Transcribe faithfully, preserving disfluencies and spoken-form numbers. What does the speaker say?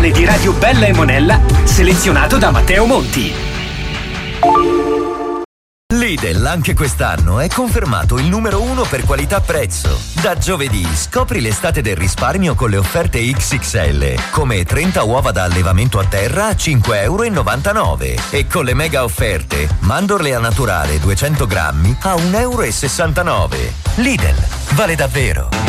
settimanale di Radio Bella e Monella, selezionato da Matteo Monti. Lidl anche quest'anno è confermato il numero uno per qualità-prezzo. Da giovedì scopri l'estate del risparmio con le offerte X X L, come trenta uova da allevamento a terra a cinque virgola novantanove euro e con le mega offerte mandorle a naturale duecento grammi a un virgola sessantanove euro. Lidl, vale davvero.